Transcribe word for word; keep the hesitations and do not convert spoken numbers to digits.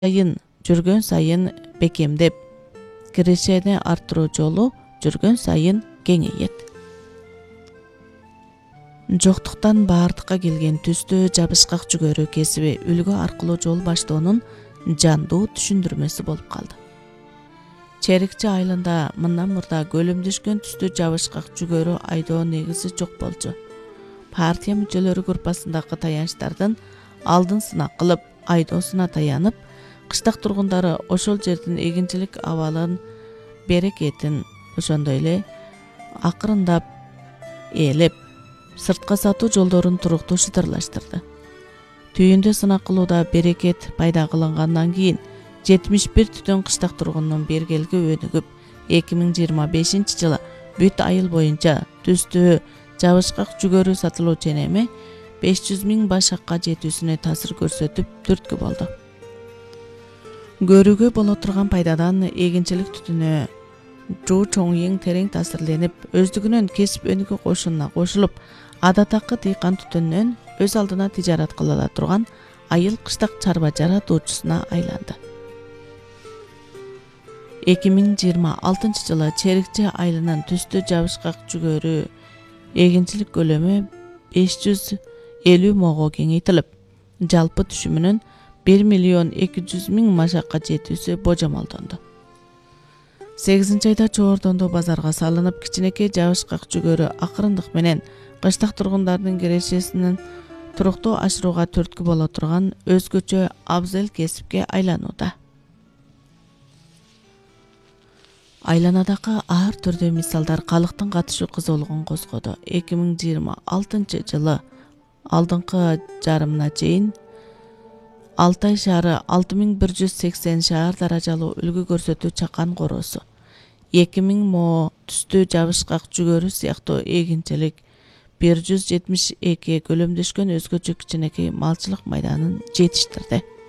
сайын жүргөн сайын бекемдеп, кирешени арттыруу жолу жүргөн сайын кеңейет. Жоктуктан бардыкка келген түстүү жабышкак жүгөрү кесиби үлгү аркылуу жол баштоонун жандуу түшүндүрмөсү болуп калды. Черикчи айылында мындан мурда көлөмдөшкөн түстүү жабышкак жүгөрү айдоо негизи жок болчу. Партия мүчөлөрү группасындагы таянычтардын алдын сынак кылып, айдоосуна таянып, кыштак тургундары ошол жердин эгинчилик абалын, берекетин, ошондой эле акырындап ээлеп, сыртка сатуу жолдорун туруктуу шыдырлаштырды. Түйүндө сынак кылууда берекет пайда кылынгандан кийин жетимиш бир түтөн кыштак тургунунун бергелги өнүгүп, эки миң жыйырма бешинчи жылы бүт айыл боюнча түстүү жабышкак жүгөрү сатылуучу энеме беш жүз миң башакка жетүүсүнө таасир көрсөтүп түрткү болду. Көрүүгө боло турган пайдадан эгинчилик түтүнү Жуу Чоңйың терең таасирленип, өздүгүнөн кесип өнүгүү кошунуна кошулуп, адаттагы дыйкан түтүнүнөн өз алдына тижарат кыла ала турган айыл кыштак чарба жаратуучусуна айланды. эки миң жыйырма алтынчы жылы Черикчи айылынын түстүү жабышкак жүгөрү эгинчилик көлөмү беш жүз элүү мого кеңейтилип, жалпы түшүмүнүн бир миллион эки жүз миң машакка жетүүсү божомолдонду. сегизинчи айда Чоордондо базарга салынып, кичинекей жабышкак жүгөрү акырындык менен кыштак тургундардын кирешесинин туруктуу ашырууга түрткү боло турган өзгөчө абзел кесипке айланууда. Айланадагы ар түрдүү мисалдар калктын катышуу кызуулугун козгоду. эки миң жыйырма алтынчы жылы алдыңкы жарымына чейин Алтай шаары алты миң бир жүз сексен шаар даражалуу үлгү көрсөтүү чакан короосу, эки миң мо түстүү жабышкак жүгөрү сыяктуу эгинчилик, бир жүз жетимиш эки көлөмдөшкөн өзгөчө кичинекей малчылык майданын жетиштирди.